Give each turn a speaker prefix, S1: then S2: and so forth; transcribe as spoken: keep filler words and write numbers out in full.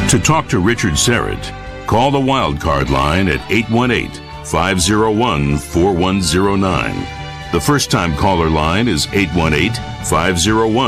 S1: To talk to Richard Serrett, call the Wildcard line at eight one eight, five oh one, four one oh nine. The first-time caller line is eight one eight, five oh one,